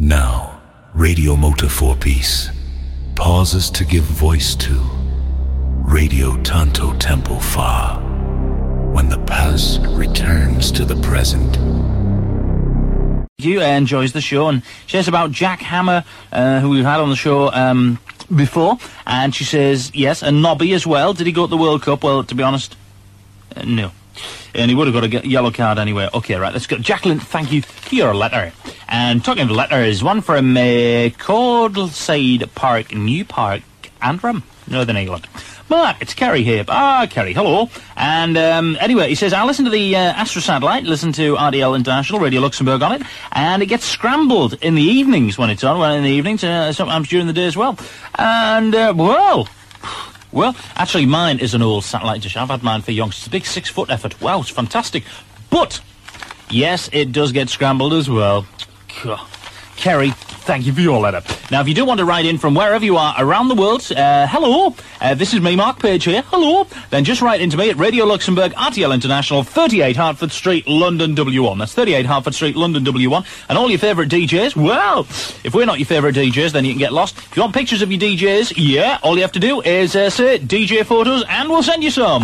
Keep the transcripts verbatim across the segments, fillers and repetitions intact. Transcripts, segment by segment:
Now, Radio Motor four piece pauses to give voice to Radio Tanto Tempo Fa when the past returns to the present. You uh, enjoys the show, and she says about Jack Hammer, uh, who we've had on the show um, before, and she says, yes, and Nobby as well. Did he go to the World Cup? Well, to be honest, uh, no. And he would have got a ge- yellow card anyway. Okay, right, let's go. Jacqueline, thank you for your letter. And talking of letters, one from uh, Cordleside Park, New Park, Antrim, Northern England. Mark, it's Kerry here. Ah, Kerry, hello. And um, anyway, he says, I listen to the uh, Astro Satellite, listen to R D L International, Radio Luxembourg on it, and it gets scrambled in the evenings when it's on, well, in the evenings, uh, sometimes during the day as well. And, uh, well... Well, actually, mine is an old satellite dish. I've had mine for youngsters. It's a big six-foot effort. Wow, it's fantastic. But, yes, it does get scrambled as well. God. Kerry, thank you for your letter. Now, if you do want to write in from wherever you are around the world, uh, hello, uh, this is me, Mark Page here, hello, then just write into me at Radio Luxembourg, R T L International, thirty-eight Hertford Street, London, W one. That's thirty-eight Hertford Street, London, W one. And all your favourite D Js, well, if we're not your favourite D Js, then you can get lost. If you want pictures of your D Js, yeah, all you have to do is uh, say D J photos, and we'll send you some.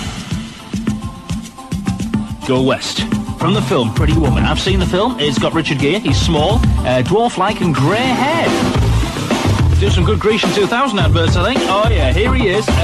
Go west. From the film Pretty Woman. I've seen the film. It's got Richard Gere. He's small, uh, dwarf-like, and grey-haired. Do some good Grecian two thousand adverts, I think. Oh, yeah, here he is. Uh,